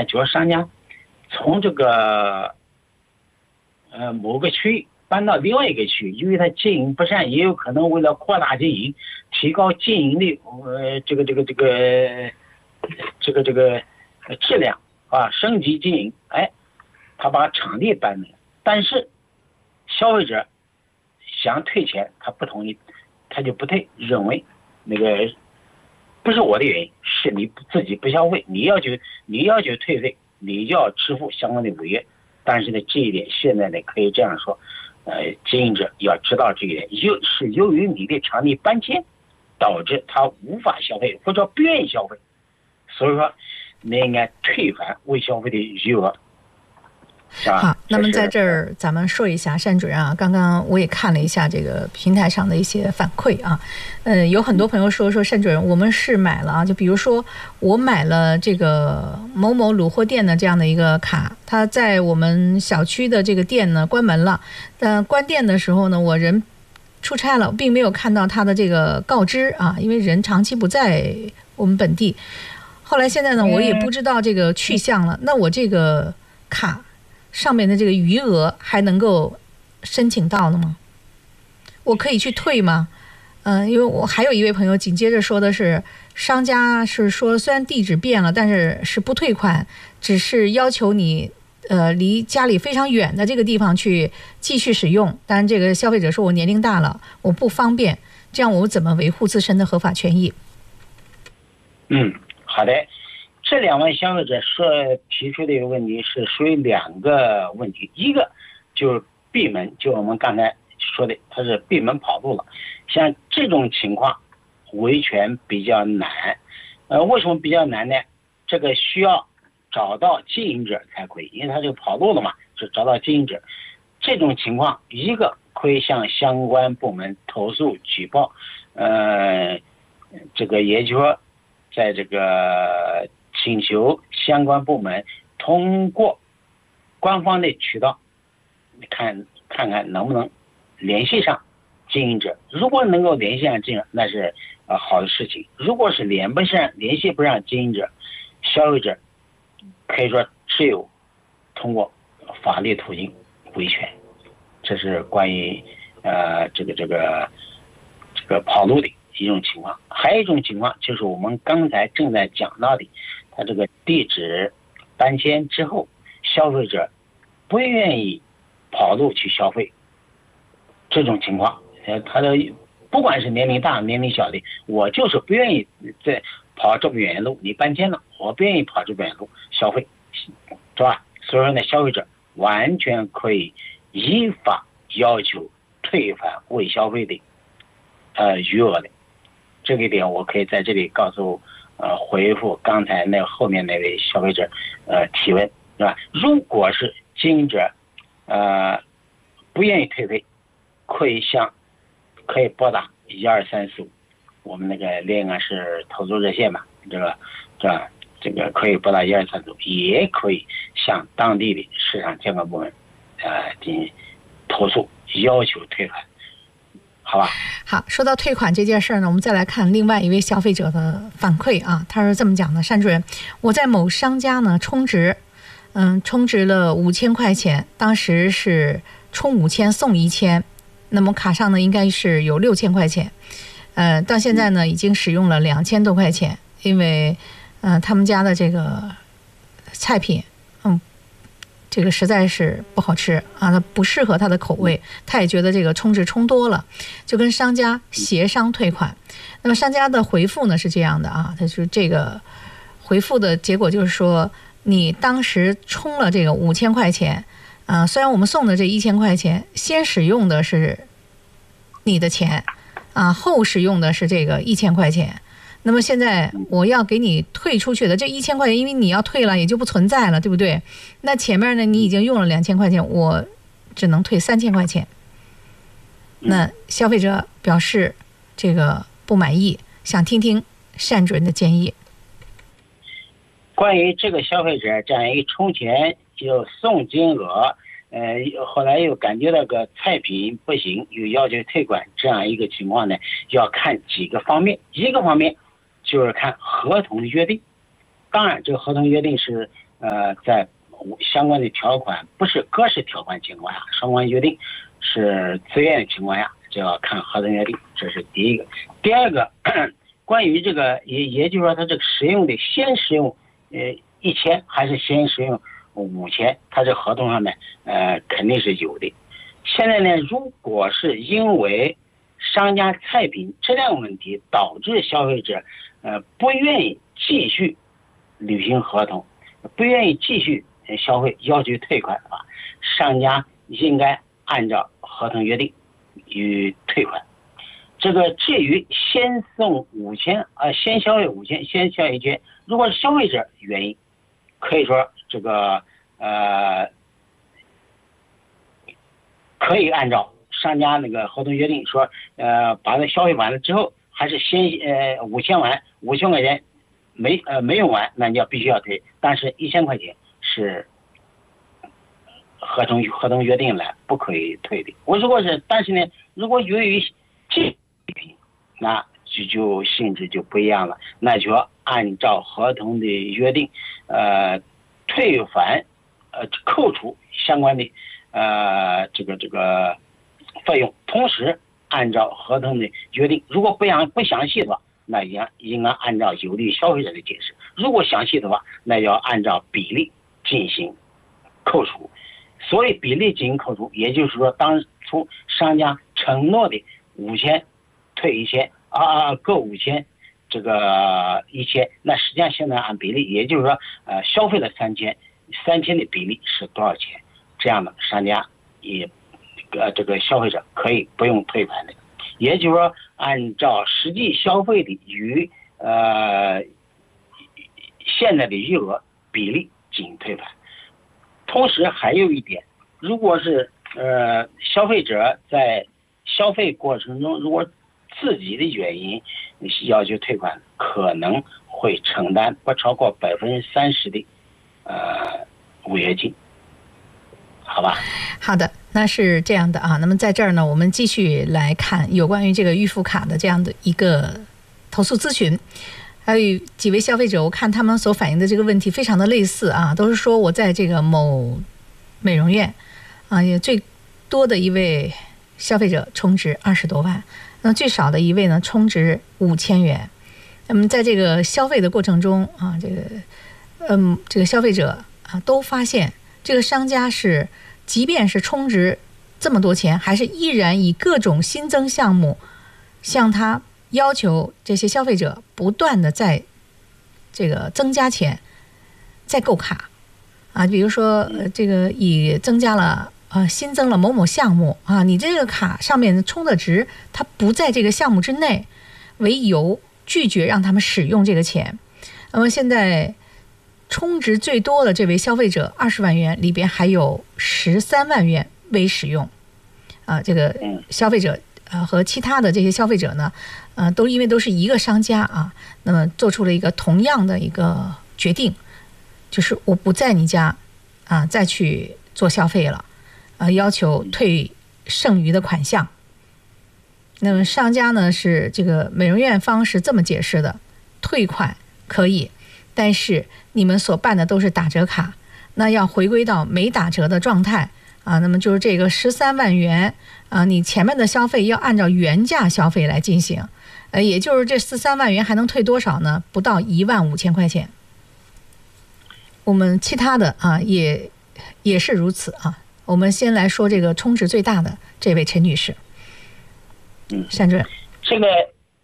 呢，就是商家从这个某个区域搬到另外一个区域，因为它经营不善，也有可能为了扩大经营，提高经营的质量啊，升级经营，他把场地搬了，但是消费者想退钱，他不同意，他就不退，认为那个不是我的原因，是你自己不消费，你要求退费，你就要支付相关的违约。但是呢，这一点现在呢可以这样说，经营者要知道这一点，由于你的场地搬迁，导致他无法消费或者不愿意消费，所以说你应该退还未消费的余额。 好，那么在这儿咱们说一下单主任啊，刚刚我也看了一下这个平台上的一些反馈啊，有很多朋友说单主任，我们是买了啊，就比如说我买了这个某某卤货店的这样的一个卡，它在我们小区的这个店呢关门了，但关店的时候呢，我人出差了，并没有看到它的这个告知啊，因为人长期不在我们本地。后来现在呢，我也不知道这个去向了，那我这个卡上面的这个余额还能够申请到了吗？我可以去退吗？因为我还有一位朋友紧接着说的是，商家是说虽然地址变了，但是不退款，只是要求你离家里非常远的这个地方去继续使用。当然，这个消费者说我年龄大了，我不方便，这样我怎么维护自身的合法权益？ 好的。这两位消费者提出的一个问题是属于两个问题，一个就是闭门，就我们刚才说的，他是闭门跑路了。像这种情况维权比较难，为什么比较难呢？这个需要找到经营者才可以，因为他就跑路了嘛，是找到经营者。这种情况，一个可以向相关部门投诉举报，这个也就是说，在这个请求相关部门通过官方的渠道看看能不能联系上经营者。如果能够联系上经营者，那是好的事情。如果是联系不上经营者，消费者可以说只有通过法律途径维权。这是关于这个跑路的一种情况。还有一种情况就是我们刚才正在讲到的，他这个地址搬迁之后，消费者不愿意跑路去消费，这种情况，他的不管是年龄大年龄小的，我就是不愿意再跑这么远的路，你搬迁了，我不愿意跑这么远的路消费，是吧？所以说呢，消费者完全可以依法要求退还未消费的余额的。这个点我可以在这里回复刚才后面那位消费者提问，是吧？如果是经营者不愿意退费，可以拨打12345，我们那个联安市投诉热线嘛，这个可以拨打12345，也可以向当地的市场监管部门进行投诉，要求退款。好吧。 好，说到退款这件事呢，我们再来看另外一位消费者的反馈啊，他是这么讲的：单主任，我在某商家呢充值，充值了5000块钱，当时是充5000送1000，那么卡上呢应该是有6000块钱，到现在呢已经使用了2000多块钱，因为他们家的这个菜品，这个实在是不好吃啊，它不适合他的口味，他也觉得这个充值充多了，就跟商家协商退款。那么商家的回复呢是这样的啊，他说这个回复的结果就是说，你当时充了这个5000块钱，虽然我们送的这1000块钱，先使用的是你的钱，后使用的是这个1000块钱。那么现在我要给你退出去的这1000块钱，因为你要退了也就不存在了，对不对？那前面呢你已经用了2000块钱，我只能退3000块钱。那消费者表示这个不满意，想听听单主任的建议。 关于这个消费者这样一充钱就送金额，后来又感觉到个菜品不行，又要求退款，这样一个情况呢，要看几个方面。一个方面就是看合同约定，当然这个合同约定是在相关的条款不是各式条款情况下，双方约定是自愿的情况下，就要看合同约定，这是第一个。第二个，关于这个也就是说，他这个使用的先使用1000还是先使用5000，他这合同上面肯定是有的。现在呢，如果是因为商家菜品质量问题导致消费者不愿意继续履行合同，不愿意继续消费，要求退款的话，商家应该按照合同约定予退款。这个至于先送5000先消费5000，先消费1000，如果是消费者原因，可以说这个可以按照商家那个合同约定说，把它消费完了之后，还是先5000块钱没用完，那你必须要退，但是1000块钱是合同约定了不可以退的。我如果是，但是呢，如果由于这品，那就性质就不一样了，那就要按照合同的约定，退还扣除相关的这个费用，同时按照合同的约定，如果不详细的话，那应该按照有利消费者的解释；如果详细的话，那要按照比例进行扣除。所谓比例进行扣除，也就是说，当初商家承诺的5000退1000各5000，这个1000，那实际上现在按比例，也就是说，消费了3000的比例是多少钱？这样的商家也这个消费者可以不用退款的，也就是说，按照实际消费的与现在的余额比例进行退款。同时还有一点，如果是消费者在消费过程中，如果自己的原因要求退款，可能会承担不超过30%的违约金，好吧？ 好的，那是这样的啊。那么在这儿呢，我们继续来看有关于这个预付卡的这样的一个投诉咨询。还有几位消费者，我看他们所反映的这个问题非常的类似啊，都是说我在这个某美容院啊，也最多的一位消费者充值20多万，那最少的一位呢充值5000元。那么在这个消费的过程中啊，这个消费者啊都发现这个商家是即便是充值这么多钱，还是依然以各种新增项目向他要求这些消费者不断的在这个增加钱，再购卡啊，比如说这个以增加了新增了某某项目啊，你这个卡上面充的值它不在这个项目之内为由，拒绝让他们使用这个钱。那么现在充值最多的这位消费者20万元里边还有13万元未使用啊，这个消费者和其他的这些消费者呢，都因为都是一个商家啊，那么做出了一个同样的一个决定，就是我不在你家啊再去做消费了，要求退剩余的款项。那么商家呢是这个美容院方是这么解释的：退款可以，但是你们所办的都是打折卡，那要回归到没打折的状态啊。那么就是这个13万元啊，你前面的消费要按照原价消费来进行，也就是这13万元还能退多少呢？不到15000块钱。我们其他的啊也是如此啊。我们先来说这个充值最大的这位陈女士。单主任， 这个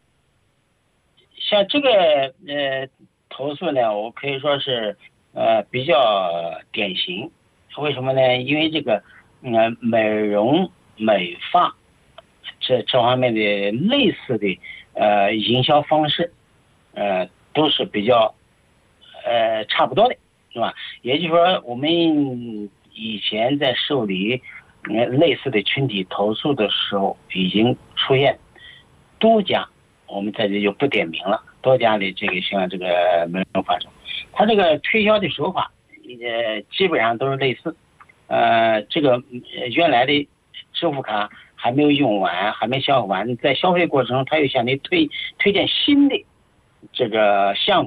像这个投诉呢，我可以说是比较典型。为什么呢？因为这个美容美发这方面的类似的营销方式都是比较差不多的，是吧？也就是说，我们以前在受理类似的群体投诉的时候，已经出现多家，我们在这就不点名了，多家的这个像这个美容发商，他这个推销的手法基本上都是类似，这个原来的支付卡还没有用完，还没消费完，在消费过程中他又向你推荐新的这个项目，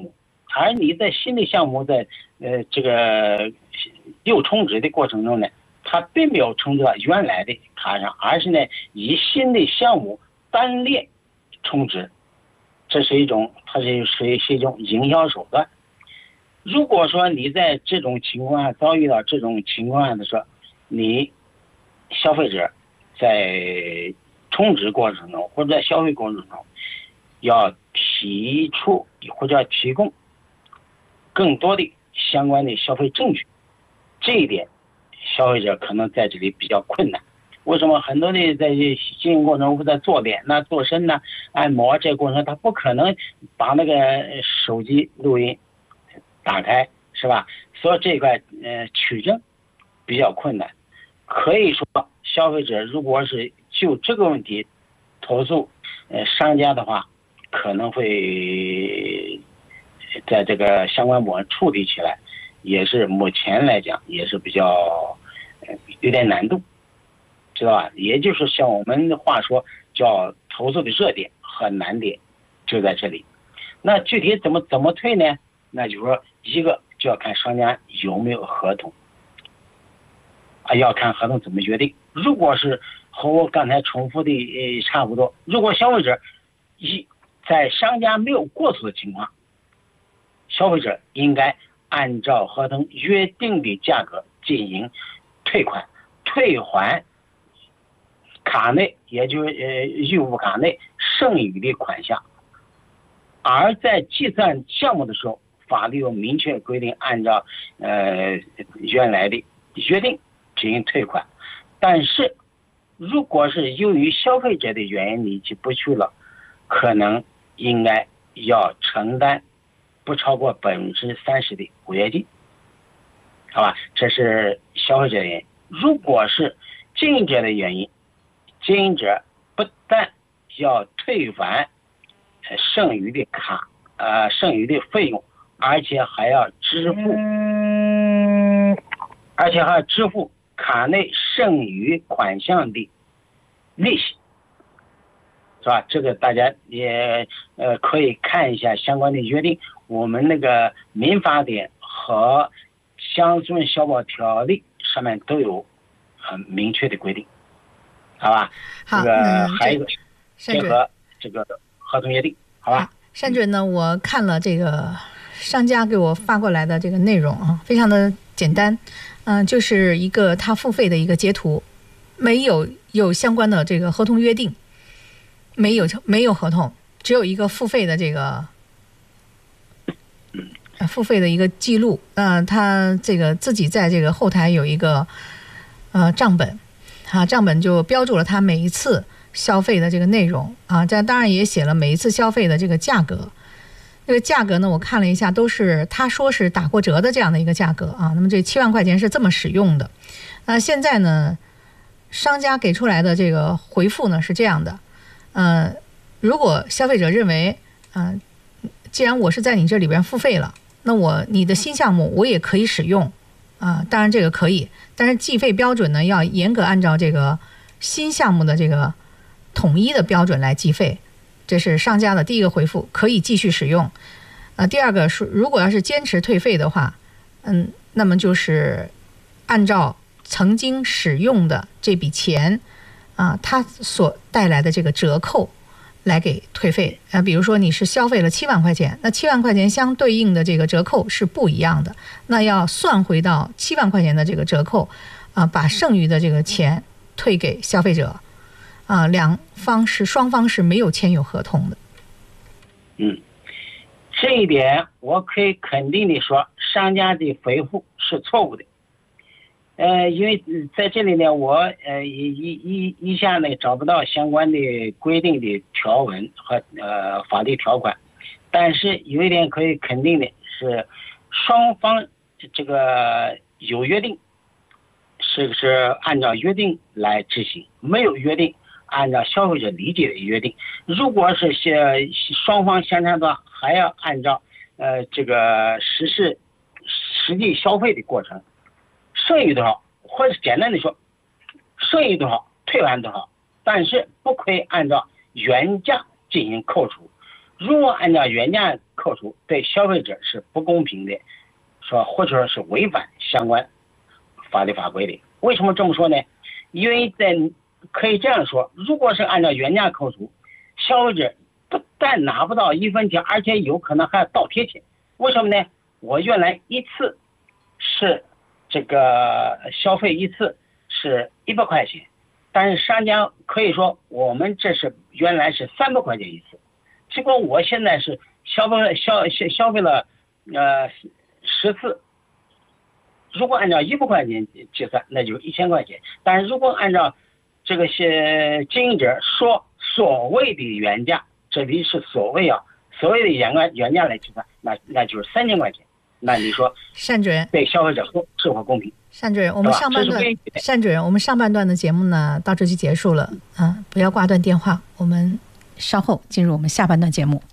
而你在新的项目在这个又充值的过程中呢，它并没有充值到原来的卡上，而是呢以新的项目单列充值，这是一种，它是属于一种营销手段。如果说你在这种情况下遭遇到这种情况下的时候，你消费者在充值过程中或者在消费过程中要提出或者要提供更多的相关的消费证据，这一点消费者可能在这里比较困难。为什么很多的在经营过程中，在做脸呐、做身呐、按摩这个过程中，他不可能把那个手机录音打开，是吧？所以这一块取证比较困难。可以说，消费者如果是就这个问题投诉商家的话，可能会在这个相关部门处理起来，也是目前来讲也是比较有点难度，知道吧？也就是像我们的话说叫投诉的热点和难点就在这里。那具体怎么退呢？那就是说，一个就要看商家有没有合同要看合同怎么约定。如果是和我刚才重复的差不多，如果消费者在商家没有过错的情况，消费者应该按照合同约定的价格进行退款，退还卡内，也就是预付卡内剩余的款项。而在计算项目的时候，法律有明确规定，按照原来的约定进行退款。但是如果是由于消费者的原因你去不去了，可能应该要承担不超过30%的违约金，好吧？这是消费者的原因。如果是经营者的原因，经营者不但要退还剩余的剩余的费用，而且还要支付卡内剩余款项的利息，是吧？这个大家也可以看一下相关的约定，我们那个民法典和乡村消保条例上面都有很明确的规定，好吧？ 好， 这个还有一个结合这个合同约定，好吧？ 单主任呢，我看了这个商家给我发过来的这个内容啊，非常的简单，就是一个他付费的一个截图，没有相关的这个合同约定，没有合同，只有一个付费的这个付费的一个记录。他这个自己在这个后台有一个账本，账本就标注了他每一次消费的这个内容这当然也写了每一次消费的这个价格。这个价格呢，我看了一下，都是他说是打过折的这样的一个价格那么这7万块钱是这么使用的。现在呢，商家给出来的这个回复呢是这样的，如果消费者认为既然我是在你这里边付费了，那你的新项目我也可以使用当然这个可以，但是计费标准呢要严格按照这个新项目的这个统一的标准来计费。这是商家的第一个回复，可以继续使用。第二个是，如果要是坚持退费的话，那么就是按照曾经使用的这笔钱它所带来的这个折扣来给退费。比如说你是消费了7万块钱，那7万块钱相对应的这个折扣是不一样的，那要算回到7万块钱的这个折扣把剩余的这个钱退给消费者。双方是没有签有合同的。 这一点我可以肯定的说，商家的回复是错误的。因为在这里呢，我一下呢找不到相关的规定的条文和法律条款，但是有一点可以肯定的是，双方这个有约定，是按照约定来执行，没有约定按照消费者理解的约定。如果是双方相差的，还要按照这个实际消费的过程，剩余多少，或者简单的说，剩余多少退还多少，但是不可以按照原价进行扣除。如果按照原价扣除对消费者是不公平的，说或者说是违反相关法律法规的。为什么这么说呢？因为可以这样说，如果是按照原价扣除，消费者不但拿不到1分钱，而且有可能还要倒贴钱。为什么呢？我原来一次是这个消费一次是100块钱，但是商家可以说我们这是原来是300块钱一次，结果我现在是消费了10次。如果按照100块钱计算，那就是1000块钱。但是如果按照这个些经营者说所谓的原价，这里是所谓的原价来计算，那就是3000块钱。那你说， 单主任对消费者是否公平？ 单主任，我们上半段的节目呢，到这就结束了。不要挂断电话，我们稍后进入我们下半段节目。